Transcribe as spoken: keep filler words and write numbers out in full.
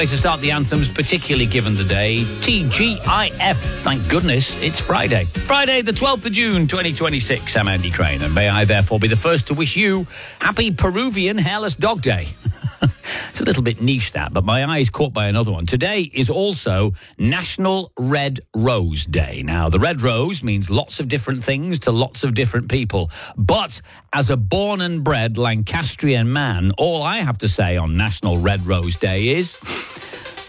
To start the anthems, particularly given the day, T G I F. Thank goodness it's Friday. Friday, the twelfth of June, twenty twenty-six. I'm Andy Crane, and may I therefore be the first to wish you happy Peruvian Hairless Dog Day. It's a little bit niche, that, but my eye is caught by another one. Today is also National Red Rose Day. Now, the red rose means lots of different things to lots of different people. But as a born and bred Lancastrian man, all I have to say on National Red Rose Day is